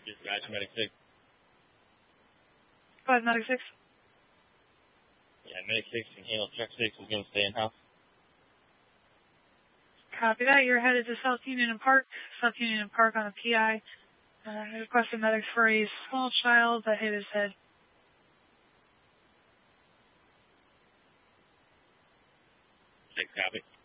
Dispatch, Medic 6. Go ahead, Medic 6. Yeah, Medic 6 can handle Truck 6 is going to stay in-house. Copy that. You're headed to South Union Park. South Union Park on a PI. Requested medics for a small child that hit his head. Copy.